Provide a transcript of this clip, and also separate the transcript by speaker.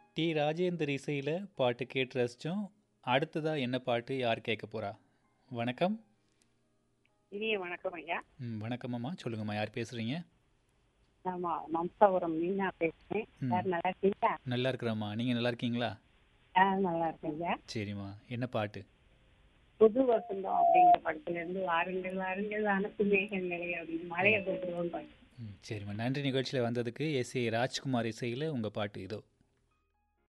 Speaker 1: D Rajendar இசையில் பாட்டு கேட்டு ரசித்தோம். அடுத்ததா என்ன பாட்டு யார் கேட்க போறா? வணக்கம்.
Speaker 2: இனிய வணக்கம் ஐயா.
Speaker 1: வணக்கம்மா, சொல்லுங்கம்மா, யார் பேசுறீங்க?
Speaker 2: ஆமா, மம்சாபுரம் மீனா பேசுறேன்.
Speaker 1: ம்
Speaker 2: சார் நல்லா இருக்கீங்களா?
Speaker 1: நல்லா இருக்கிறோம்மா, நீங்கள் நல்லா இருக்கீங்களா?
Speaker 2: நல்லா இருக்கேன் ஐயா.
Speaker 1: சரிம்மா, என்ன பாட்டு?
Speaker 2: புது வசந்தம் அப்படிங்கிற படத்துல இருந்து வாருங்கள் வாருங்கள் அனைத்து மேகங்களே அப்படின்னு மழையை
Speaker 1: ம்
Speaker 2: கொடுத்துருவோம் பாட்டு.
Speaker 1: சரிம்மா, நன்றி நிகழ்ச்சியில் வந்ததுக்கு. எஸ் ஏ ராஜ்குமார் இசையில் உங்கள் பாட்டு இதோ.